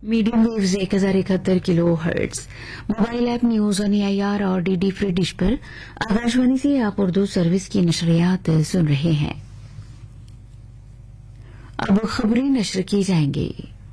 Medium waves 1071 kilo hertz. Mobile app news on AIR और DD free dish पर आकाशवाणी से आप उर्दू सर्विस की नशरियात सुन रहे हैं। अब खबरें नशर की जाएंगी।